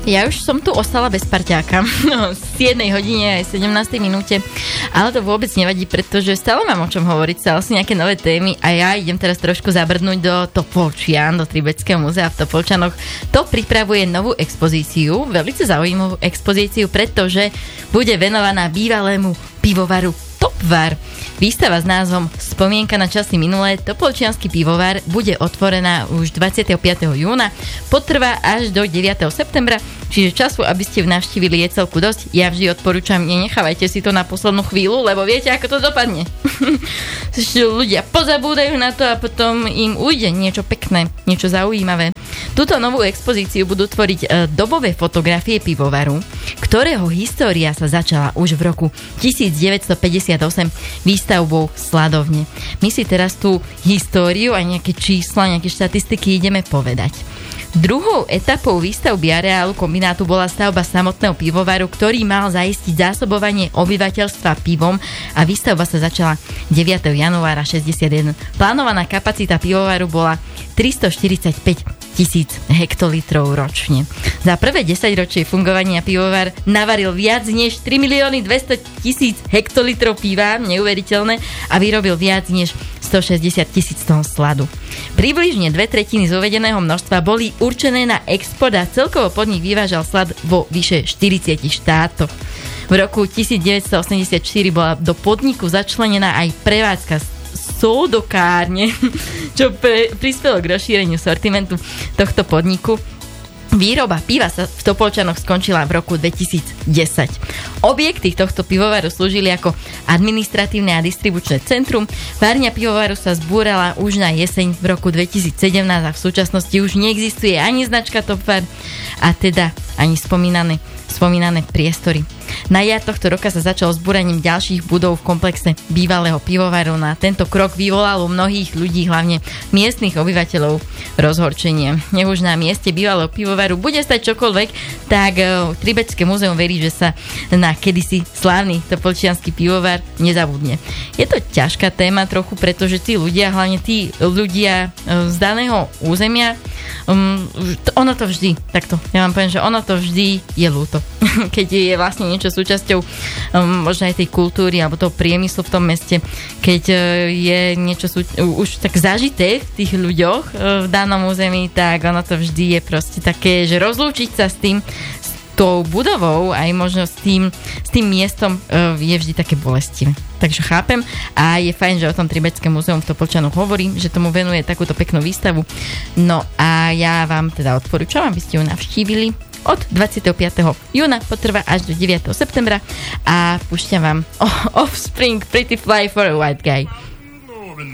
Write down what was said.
Ja už som tu ostala bez parťáka v 7 hodine aj 17 minúte, ale to vôbec nevadí, pretože stále mám o čom hovoriť, stále sú nejaké nové témy a ja idem teraz trošku zabrdnúť do Topolčian, do Tribeckého múzea v Topolčanoch. To pripravuje novú expozíciu, veľmi zaujímavú expozíciu, pretože bude venovaná bývalému pivovaru Topvar. Výstava s názvom Spomienka na časy minulé, Topolčiansky pivovar, bude otvorená už 25. júna, potrvá až do 9. septembra, čiže času, aby ste navštívili, je celku dosť. Ja vždy odporúčam, nenechávajte si to na poslednú chvíľu, lebo viete, ako to dopadne. Ľudia pozabúdajú na to a potom im ujde niečo pekné, niečo zaujímavé. Túto novú expozíciu budú tvoriť dobové fotografie pivovaru, ktorého história sa začala už v roku 1958 výstavbou Sladovne. My si teraz tú históriu a nejaké čísla, nejaké štatistiky ideme povedať. Druhou etapou výstavby areálu kombinátu bola stavba samotného pivovaru, ktorý mal zaistiť zásobovanie obyvateľstva pivom a výstavba sa začala 9. januára 61. Plánovaná kapacita pivovaru bola 345 000 hektolitrov ročne. Za prvé 10 ročie fungovania pivovar navaril viac než 3 200 000 hektolitrov piva, neuveriteľné, a vyrobil viac než 160 000 tón sladu. Približne 2/3 z uvedeného množstva boli určené na export a celkovo podnik vyvážal slad vo vyše 40 štátoch. V roku 1984 bola do podniku začlenená aj prevádzka sódokárne, čo prispelo k rozšíreniu sortimentu tohto podniku. Výroba piva sa v Topolčanoch skončila v roku 2010. Objekty tohto pivovaru slúžili ako administratívne a distribučné centrum. Várňa pivovaru sa zbúrala už na jeseň v roku 2017 a v súčasnosti už neexistuje ani značka Topvar a teda ani spomínané priestory. Na jar tohto roka sa začalo zbúraním ďalších budov v komplexe bývalého pivovaru. Na tento krok vyvolalo mnohých ľudí, hlavne miestnych obyvateľov, rozhorčenie. Nech už na mieste bývalého pivovaru bude stať čokoľvek, tak Tribecké múzeum verí, že sa na kedysi slávny Topolčiansky pivovar nezabudne. Je to ťažká téma trochu, pretože tí ľudia, hlavne tí ľudia z daného územia, ono to vždy, takto, ja vám poviem, že ono to vždy je ľúto. Keď je vlastne niečo súčasťou možno aj tej kultúry alebo toho priemyslu v tom meste, keď je niečo už tak zažité v tých ľuďoch v danom území, tak ono to vždy je proste také, že rozlúčiť sa s tou budovou aj možno s tým miestom je vždy také bolestivé. Takže chápem a je fajn, že o tom Tribecké múzeum v Topolčanoch hovorím, že tomu venuje takúto peknú výstavu. No a ja vám teda odporúčam, aby ste ju navštívili. Od 25. júna potrvá až do 9. septembra a púšťam vám Offspring Pretty Fly for a White Guy.